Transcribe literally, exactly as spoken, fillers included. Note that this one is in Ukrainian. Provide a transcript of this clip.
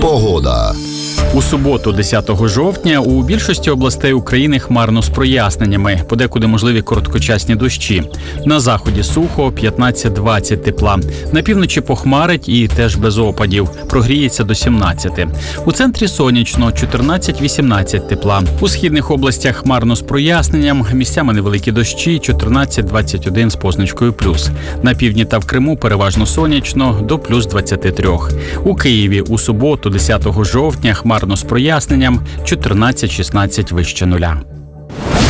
Погода. У суботу, десятого жовтня, у більшості областей України хмарно з проясненнями, подекуди можливі короткочасні дощі. На заході сухо, п'ятнадцять-двадцять тепла. На півночі похмарить і теж без опадів. Прогріється до сімнадцяти. У центрі сонячно, чотирнадцять-вісімнадцять тепла. У східних областях хмарно з проясненням, місцями невеликі дощі, чотирнадцять-двадцять один з позначкою плюс. На півдні та в Криму переважно сонячно, до плюс двадцяти трьох. У Києві у суботу, десятого жовтня, хмарно з проясненням, чотирнадцять-шістнадцять вище нуля.